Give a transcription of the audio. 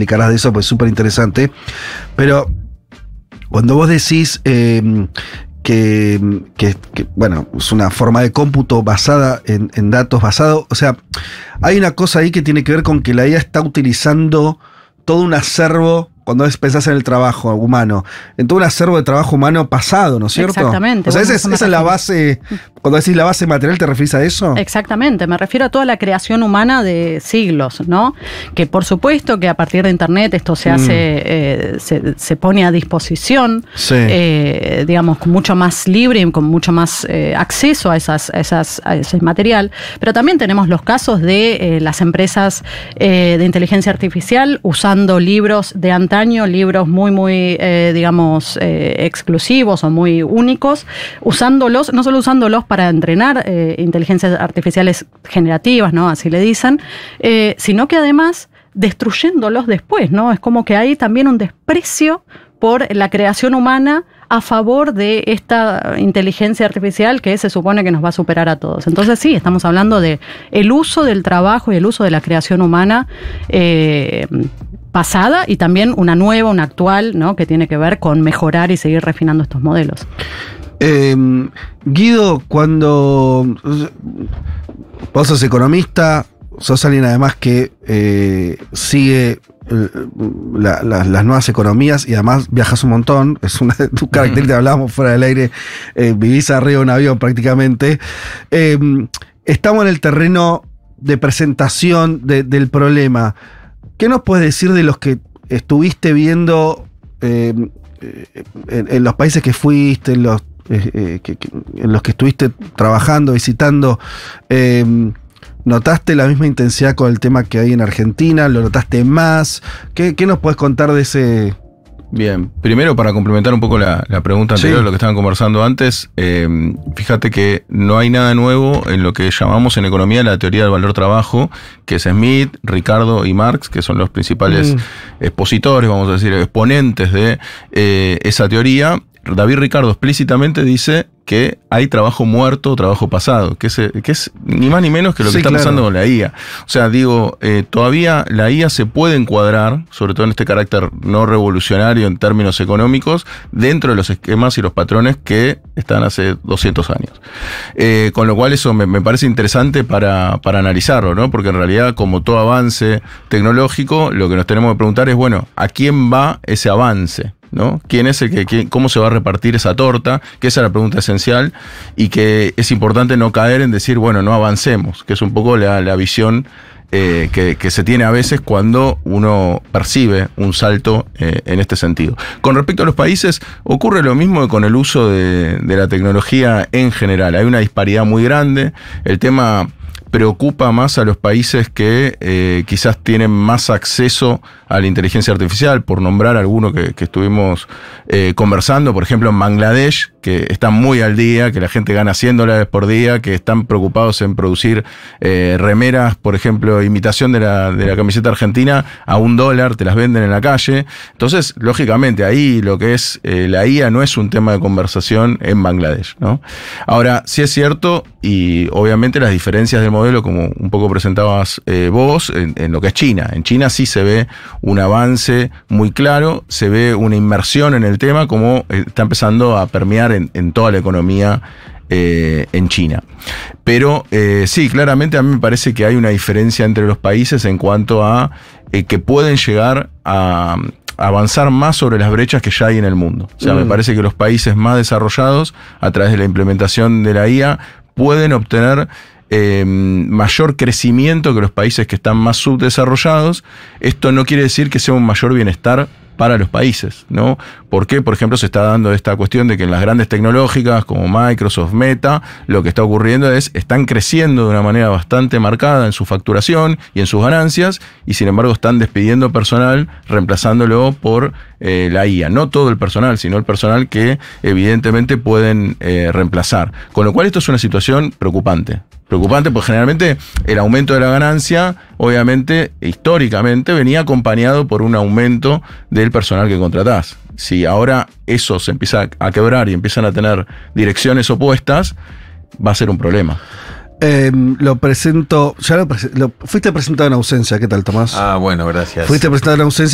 explicarás de eso, pues es súper interesante. Pero cuando vos decís que, bueno, es una forma de cómputo basada en datos, o sea, hay una cosa ahí que tiene que ver con que la IA está utilizando todo un acervo, cuando pensás en el trabajo humano, en todo un acervo de trabajo humano pasado, ¿no es cierto? Exactamente. O sea, esa es la base, cuando decís la base material, ¿te refieres a eso? Exactamente, me refiero a toda la creación humana de siglos, ¿no? Que por supuesto que a partir de Internet esto se hace, se pone a disposición, Sí. Digamos, con mucho más libre y con mucho más acceso a ese material, pero también tenemos los casos de las empresas de inteligencia artificial usando libros de antaño, libros muy digamos, exclusivos o muy únicos, usándolos, no solo usándolos para entrenar inteligencias artificiales generativas, ¿no? Así le dicen, sino que además destruyéndolos después, ¿no? Es como que hay también un desprecio por la creación humana a favor de esta inteligencia artificial que se supone que nos va a superar a todos. Entonces sí, estamos hablando de el uso del trabajo y el uso de la creación humana pasada y también una nueva, una actual, ¿no? Que tiene que ver con mejorar y seguir refinando estos modelos. Guido, cuando vos sos economista, sos alguien además que sigue las nuevas economías y además viajas un montón, es una de tus características, hablábamos fuera del aire, vivís arriba de un avión prácticamente. Estamos en el terreno de presentación del problema. ¿Qué nos puedes decir de los que estuviste viendo en los países que fuiste, en los que estuviste trabajando, visitando? ¿Notaste la misma intensidad con el tema que hay en Argentina? ¿Lo notaste más? ¿Qué nos puedes contar de ese...? Bien, primero para complementar un poco la pregunta anterior, lo que estaban conversando antes, fíjate que no hay nada nuevo en lo que llamamos en economía la teoría del valor trabajo, que es Smith, Ricardo y Marx, que son los principales expositores, vamos a decir, exponentes de esa teoría. David Ricardo explícitamente dice que hay trabajo muerto, trabajo pasado, que es ni más ni menos que lo que está pasando con la IA. O sea, digo, todavía la IA se puede encuadrar, sobre todo en este carácter no revolucionario en términos económicos, dentro de los esquemas y los patrones que están hace 200 años. Con lo cual eso me parece interesante para analizarlo, ¿no? Porque en realidad, como todo avance tecnológico, lo que nos tenemos que preguntar es, bueno, ¿a quién va ese avance? ¿No? ¿Quién es cómo se va a repartir esa torta? Que esa es la pregunta esencial y que es importante no caer en decir, bueno, no avancemos, que es un poco la visión que se tiene a veces cuando uno percibe un salto en este sentido. Con respecto a los países, ocurre lo mismo que con el uso de la tecnología en general. Hay una disparidad muy grande. El tema preocupa más a los países que quizás tienen más acceso a la inteligencia artificial, por nombrar alguno que estuvimos conversando, por ejemplo en Bangladesh, que están muy al día, que la gente gana $100 por día, que están preocupados en producir remeras, por ejemplo, imitación de la camiseta argentina a $1, te las venden en la calle. Entonces, lógicamente, ahí lo que es la IA no es un tema de conversación en Bangladesh, ¿no? Ahora, sí es cierto, y obviamente las diferencias del modelo, como un poco presentabas vos, en lo que es China. En China sí se ve un avance muy claro, se ve una inmersión en el tema, como está empezando a permear en toda la economía en China. Pero sí, claramente a mí me parece que hay una diferencia entre los países en cuanto a que pueden llegar a avanzar más sobre las brechas que ya hay en el mundo. O sea, me parece que los países más desarrollados, a través de la implementación de la IA, pueden obtener mayor crecimiento que los países que están más subdesarrollados. Esto no quiere decir que sea un mayor bienestar para los países, ¿no? ¿Por qué? Por ejemplo, se está dando esta cuestión de que en las grandes tecnológicas como Microsoft, Meta, lo que está ocurriendo es, están creciendo de una manera bastante marcada en su facturación y en sus ganancias, y sin embargo están despidiendo personal, reemplazándolo por la IA. No todo el personal, sino el personal que evidentemente pueden reemplazar. Con lo cual esto es una situación preocupante. Preocupante porque generalmente el aumento de la ganancia, obviamente, históricamente, venía acompañado por un aumento del personal que contratás. Si ahora eso se empieza a quebrar y empiezan a tener direcciones opuestas, va a ser un problema. Lo presento, fuiste presentado en ausencia, ¿qué tal, Tomás? Bueno, gracias. Fuiste presentado en ausencia.